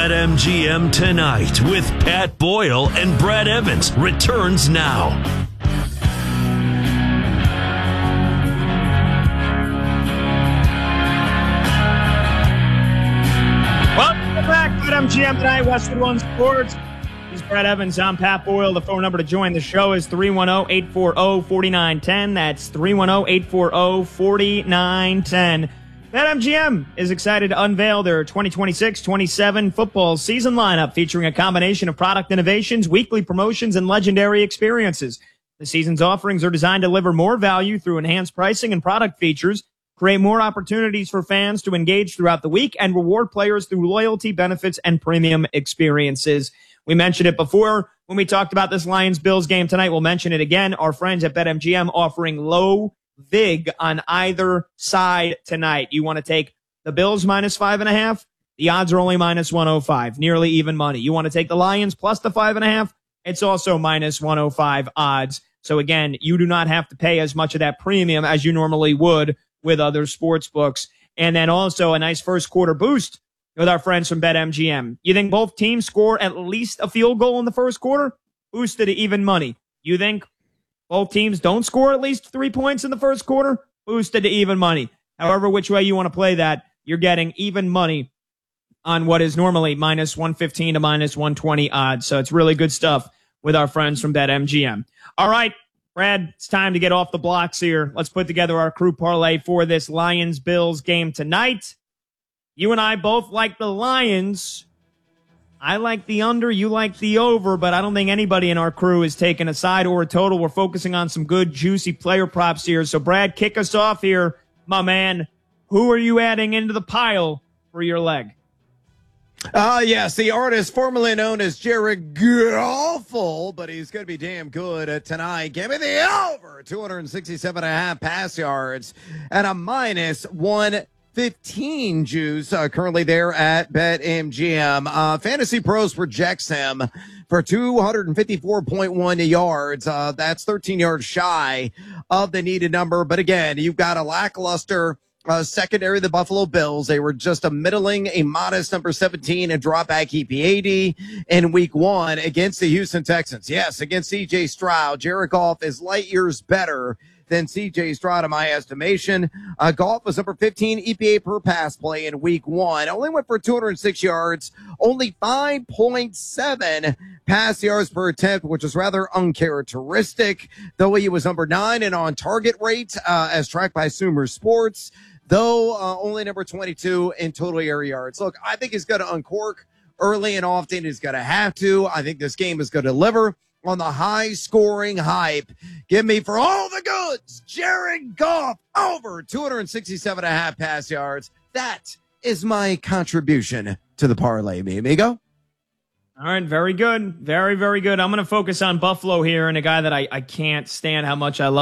BetMGM Tonight with Pat Boyle and Brad Evans returns now. Welcome back, BetMGM Tonight, Westwood One Sports. He's Brad Evans. I'm Pat Boyle. The phone number to join the show is 310-840-4910. That's 310-840-4910. BetMGM is excited to unveil their 2026-27 football season lineup featuring a combination of product innovations, weekly promotions, and legendary experiences. The season's offerings are designed to deliver more value through enhanced pricing and product features, create more opportunities for fans to engage throughout the week, and reward players through loyalty, benefits, and premium experiences. We mentioned it before when we talked about this Lions-Bills game tonight. We'll mention it again. Our friends at BetMGM offering low vig on either side tonight. You want to take the Bills minus 5.5? The odds are only minus 105, nearly even money. You want to take the Lions plus the 5.5? It's also minus 105 odds. So again, you do not have to pay as much of that premium as you normally would with other sports books. And then also a nice first quarter boost with our friends from BetMGM. You think both teams score at least a field goal in the first quarter? Boosted to even money. You think both teams don't score at least 3 points in the first quarter? Boosted to even money. However, which way you want to play that, you're getting even money on what is normally minus 115 to minus 120 odds. So it's really good stuff with our friends from BetMGM. All right, Brad, it's time to get off the blocks here. Let's put together our crew parlay for this Lions-Bills game tonight. You and I both like the Lions. I like the under, you like the over, but I don't think anybody in our crew is taking a side or a total. We're focusing on some good, juicy player props here. So, Brad, kick us off here, my man. Who are you adding into the pile for your leg? Yes, the artist formerly known as Jared Goff, but he's going to be damn good tonight. Give me the over, 267.5 pass yards and a minus 115 juice currently there at BetMGM. Fantasy Pros projects him for 254.1 yards. That's 13 yards shy of the needed number. But again, you've got a lackluster secondary, the Buffalo Bills. They were just a modest number 17 and drop back EP80 in week 1 against the Houston Texans. Yes, against CJ Stroud. Jared Goff is light years better than CJ Stroud in my estimation. Goff was number 15 EPA per pass play in week 1. Only went for 206 yards, only 5.7 pass yards per attempt, which is rather uncharacteristic, though he was number 9 in on target rate, as tracked by Sumer Sports, though only number 22 in total air yards. Look, I think he's going to uncork early and often. He's going to have to. I think this game is going to deliver on the high-scoring hype. Give me, for all the goods, Jared Goff over 267.5 pass yards. That is my contribution to the parlay, mi amigo. All right, very good. Very, very good. I'm going to focus on Buffalo here and a guy that I can't stand how much I love.